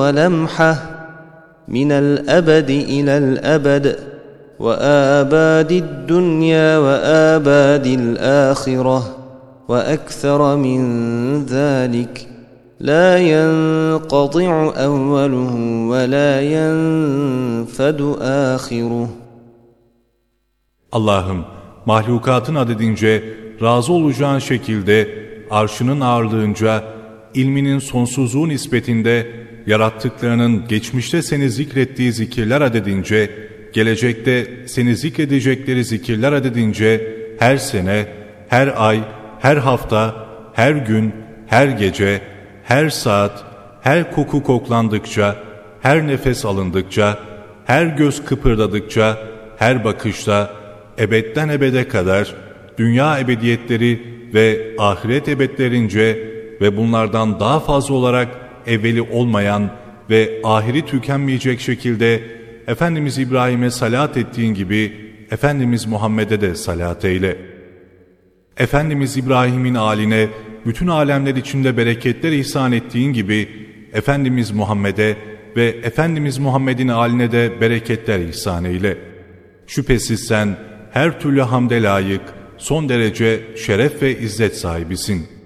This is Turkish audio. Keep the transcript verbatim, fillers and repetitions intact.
ولمحة من الأبد إلى الأبد وآباد الدنيا وآباد الآخرة وأكثر من ذلك لا ينقطع أوله ولا ينفد آخره. Allah'ım, mahlukatın adedince, razı olacağın şekilde, arşının ağırlığınca, ilminin sonsuzluğu nispetinde, yarattıklarının geçmişte seni zikrettiği zikirler adedince, gelecekte seni zikredecekleri zikirler adedince, her sene, her ay, her hafta, her gün, her gece, her saat, her koku koklandıkça, her nefes alındıkça, her göz kıpırdadıkça, her bakışta, ebedden ebede kadar, dünya ebediyetleri ve ahiret ebedlerince ve bunlardan daha fazla olarak evveli olmayan ve ahiri tükenmeyecek şekilde Efendimiz İbrahim'e salat ettiğin gibi Efendimiz Muhammed'e de salat eyle. Efendimiz İbrahim'in âline bütün alemler içinde bereketler ihsan ettiğin gibi Efendimiz Muhammed'e ve Efendimiz Muhammed'in âline de bereketler ihsan eyle. Şüphesiz sen her türlü hamde layık, son derece şeref ve izzet sahibisin.